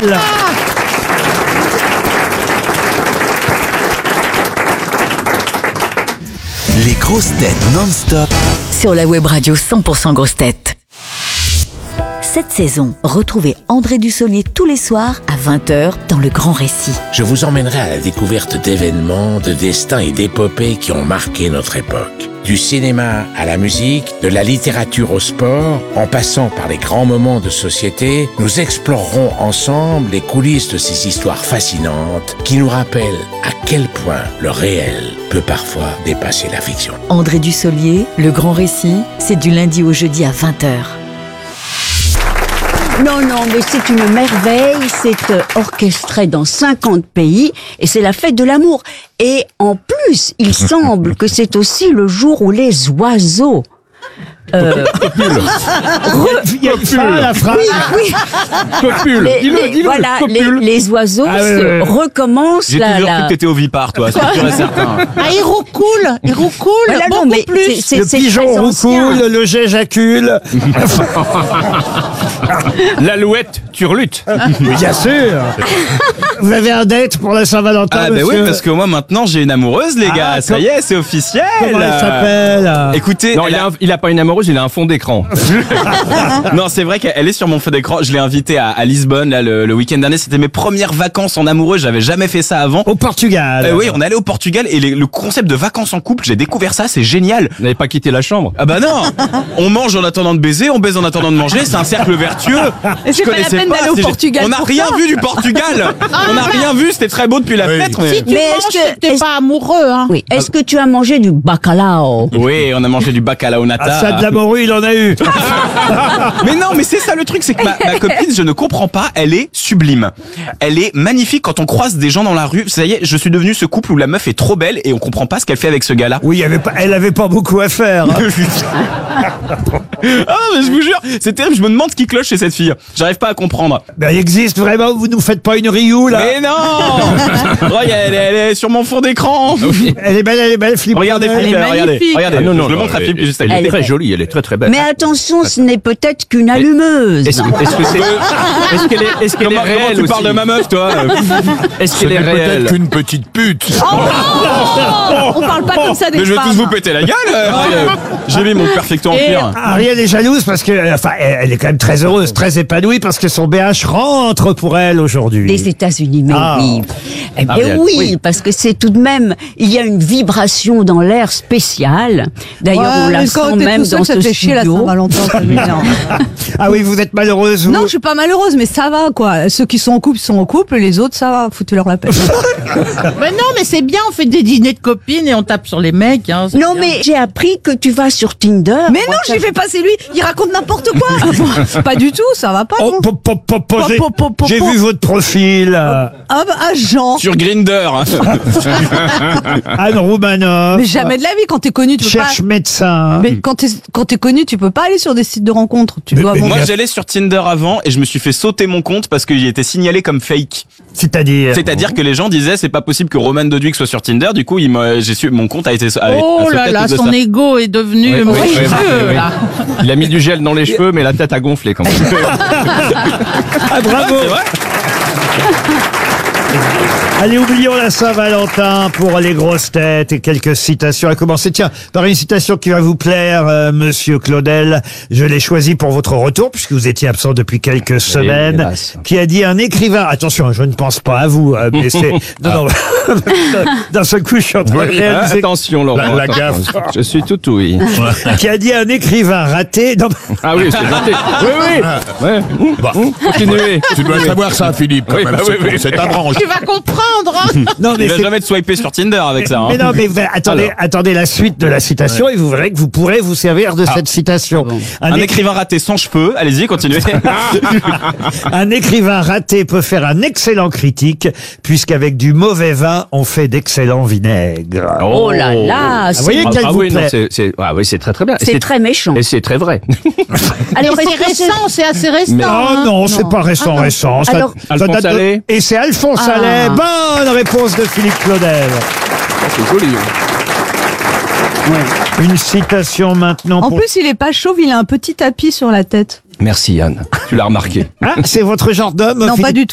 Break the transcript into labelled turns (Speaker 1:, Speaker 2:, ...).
Speaker 1: Claudel.
Speaker 2: Les grosses têtes non-stop
Speaker 3: Sur la web radio 100% grosses têtes. Cette saison, retrouvez André Dussolier tous les soirs à 20h dans Le Grand Récit.
Speaker 4: Je vous emmènerai à la découverte d'événements, de destins et d'épopées qui ont marqué notre époque. Du cinéma à la musique, de la littérature au sport, en passant par les grands moments de société, nous explorerons ensemble les coulisses de ces histoires fascinantes qui nous rappellent à quel point le réel peut parfois dépasser la fiction.
Speaker 3: André Dussolier, Le Grand Récit, c'est du lundi au jeudi à 20h.
Speaker 5: Non, mais c'est une merveille, c'est orchestré dans 50 pays et c'est la fête de l'amour. Et en plus, il semble que c'est aussi le jour où les oiseaux...
Speaker 1: Il y a une fin à la phrase.
Speaker 5: Oui.
Speaker 6: Copule.
Speaker 5: Les oiseaux recommencent
Speaker 6: J'ai toujours cru que t'étais ovipare, toi, c'est sûr et certain.
Speaker 7: Ah, il roucoule,
Speaker 5: Voilà, non, mais
Speaker 7: plus.
Speaker 5: c'est
Speaker 1: Le pigeon
Speaker 5: très ancien.
Speaker 1: roucoule, le jet jacule.
Speaker 6: L'alouette turlute.
Speaker 1: Bien sûr. Vous avez un date pour la Saint-Valentin,
Speaker 6: Ah, bah
Speaker 1: monsieur?
Speaker 6: oui, parce que moi, maintenant, j'ai une amoureuse, les gars. Ça y est, c'est officiel.
Speaker 1: Comment elle s'appelle?
Speaker 6: Écoutez,
Speaker 8: Non, il a pas une amoureuse, il a un fond d'écran.
Speaker 6: non, c'est vrai qu'elle est sur mon feu d'écran. Je l'ai invitée à Lisbonne là, le week-end dernier. C'était mes premières vacances en amoureux. J'avais jamais fait ça avant.
Speaker 1: Au Portugal.
Speaker 6: Oui, on est allé au Portugal et le concept de vacances en couple, j'ai découvert ça. C'est génial.
Speaker 8: Vous n'avez pas quitté la chambre.
Speaker 6: Ah bah non. On mange en attendant de baiser, on baise en attendant de manger. C'est un cercle vertueux.
Speaker 7: Et c'est
Speaker 6: Je
Speaker 7: pas la
Speaker 6: connaissais
Speaker 7: peine d'aller au
Speaker 6: c'est-
Speaker 7: Portugal
Speaker 6: On n'a
Speaker 7: pour
Speaker 6: rien
Speaker 7: ça.
Speaker 6: vu du Portugal. On n'a rien vu. C'était très beau depuis la fenêtre.
Speaker 7: Si tu
Speaker 5: Mais
Speaker 7: manges,
Speaker 5: est-ce que-
Speaker 7: c'est que t'es
Speaker 5: est-ce-
Speaker 7: pas amoureux, hein.
Speaker 5: Oui. Est-ce que tu as mangé du bacalao?
Speaker 6: Oui, on a mangé du bacalao nata.
Speaker 1: Ah, ça, de la morue, il en a eu.
Speaker 6: Mais non, mais c'est ça le truc, c'est que ma copine, je ne comprends pas, elle est sublime. Elle est magnifique quand on croise des gens dans la rue. Ça y est, je suis devenu ce couple où la meuf est trop belle et on comprend pas ce qu'elle fait avec ce gars-là.
Speaker 1: Oui, elle avait pas beaucoup à faire.
Speaker 6: Ah, mais je vous jure, c'est terrible, je me demande ce qui cloche chez cette fille. J'arrive pas à comprendre.
Speaker 1: Ben, il existe vraiment, vous nous faites pas une Ryu, là.
Speaker 6: Mais non. Regarde, elle est sur mon fond d'écran.
Speaker 1: Elle est belle, Philippe.
Speaker 6: Regardez,
Speaker 1: Claudel.
Speaker 6: Philippe, regardez.
Speaker 7: magnifique.
Speaker 6: Regardez,
Speaker 8: Ah, non,
Speaker 6: je le montre à Philippe juste à
Speaker 8: Elle est
Speaker 6: côté.
Speaker 8: très jolie, elle est très très belle.
Speaker 5: Mais attention, ce n'est peut-être qu'une allumeuse.
Speaker 8: Est-ce qu'elle est
Speaker 6: Comment
Speaker 8: réelle
Speaker 6: tu
Speaker 8: aussi
Speaker 6: parles de ma meuf, toi?
Speaker 8: Est-ce qu'elle est réelle?
Speaker 2: qu'une petite pute.
Speaker 7: On parle pas comme ça des
Speaker 6: Mais je vais
Speaker 7: femmes.
Speaker 6: tous vous péter la gueule. J'ai mis mon perfecto empire.
Speaker 1: Ariel est jalouse parce que, elle est quand même très heureuse, très épanouie parce que son BH rentre pour elle aujourd'hui.
Speaker 5: Des États-Unis, mais
Speaker 1: Ah.
Speaker 5: oui. Eh bien
Speaker 8: Ariel.
Speaker 5: oui, parce que c'est tout de même, il y a une vibration dans l'air spécial. D'ailleurs, on la sent même dans ce studio.
Speaker 1: Ah oui, vous êtes malheureuse, vous?
Speaker 9: Non, je suis pas malheureuse, mais ça va, quoi. Ceux qui sont en couple, les autres, ça va, foutez-leur la paix.
Speaker 7: Mais non, mais c'est bien, on fait des dîners de copines et on tape sur les mecs, hein. c'est
Speaker 5: Non,
Speaker 7: bien.
Speaker 5: mais j'ai appris que tu vas sur Tinder.
Speaker 9: Mais non, j'y vais pas, c'est lui, il raconte n'importe quoi. Pas du tout, ça va pas,
Speaker 1: Oh,
Speaker 9: non.
Speaker 1: j'ai vu votre profil.
Speaker 9: Ah, Jean.
Speaker 6: Sur Grindr.
Speaker 1: Anne Roumanoff.
Speaker 9: Mais jamais de la vie, quand t'es connu, tu peux
Speaker 1: Cherche
Speaker 9: pas.
Speaker 1: médecin.
Speaker 9: Mais quand t'es connu, tu peux pas aller sur des sites de rencontres. Tu dois avoir.
Speaker 6: Moi, j'allais sur Tinder avant et je me suis fait sauter mon compte parce qu'il était signalé comme fake. C'est-à-dire que les gens disaient c'est pas possible que Roman Doduic soit sur Tinder. Du coup, mon compte a été.
Speaker 7: Oh là là, son ego est devenu monstrueux, là.
Speaker 8: Il a mis du gel dans les cheveux, mais la tête a gonflé quand même.
Speaker 1: Ah, bravo.
Speaker 6: C'est vrai.
Speaker 1: Allez, oublions la Saint-Valentin pour les grosses têtes et quelques citations. À commencer, tiens, par une citation qui va vous plaire, monsieur Claudel. Je l'ai choisie pour votre retour, puisque vous étiez absent depuis quelques semaines.
Speaker 8: hélas.
Speaker 1: Qui a dit un écrivain, attention, je ne pense pas à vous, mais c'est, non, d'un seul coup, je suis en train de réaliser.
Speaker 8: Attention, Laurent.
Speaker 2: La gaffe.
Speaker 8: Je suis tout oui.
Speaker 1: Qui a dit un écrivain raté, non,
Speaker 8: Ah oui, c'est gentil. Oui. Ouais. Continuez.
Speaker 2: Tu dois savoir ça, Philippe, quand
Speaker 8: Oui,
Speaker 2: même.
Speaker 8: bah oui, oui.
Speaker 2: C'est ta branche.
Speaker 7: Tu vas comprendre, hein.
Speaker 1: non, mais
Speaker 6: Il va
Speaker 1: c'est,
Speaker 6: jamais te swiper sur Tinder avec ça. Hein.
Speaker 1: mais non, mais attendez la suite de la citation et vous verrez que vous pourrez vous servir de cette citation.
Speaker 6: Un écrivain raté sans cheveux. Allez-y, continuez.
Speaker 1: Un écrivain raté peut faire un excellent critique, puisqu'avec du mauvais vin, on fait d'excellents vinaigres.
Speaker 5: Oh là là,
Speaker 1: Vous voyez qu'elle vous
Speaker 8: oui, non,
Speaker 1: plaît.
Speaker 8: c'est très très bien.
Speaker 5: c'est très méchant.
Speaker 8: Et c'est très vrai.
Speaker 5: Alors,
Speaker 7: C'est récent, c'est assez récent.
Speaker 1: Oh
Speaker 7: hein.
Speaker 1: non, c'est pas récent, récent. Ça-
Speaker 5: Alors-
Speaker 1: ça
Speaker 8: Alphonse
Speaker 1: date de-
Speaker 8: Allais.
Speaker 1: Et c'est Alphonse
Speaker 5: Ah.
Speaker 1: Allais. Bonne réponse de Philippe Claudel.
Speaker 8: C'est joli.
Speaker 1: Une citation maintenant
Speaker 9: En
Speaker 1: pour...
Speaker 9: plus, il est pas chauve, il a un petit tapis sur la tête.
Speaker 8: Merci Yann. Tu l'as remarqué.
Speaker 1: Ah, c'est votre genre d'homme,
Speaker 9: Non,
Speaker 1: Philippe
Speaker 9: pas du tout.